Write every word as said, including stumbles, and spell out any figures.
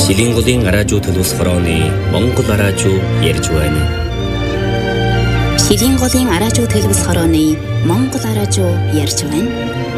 Шилинголын араажуу төлөвс хорооны Монгол араажуу ярьж байна. Шилинголын араажуу төлөвс хорооны Монгол араажуу ярьж байна.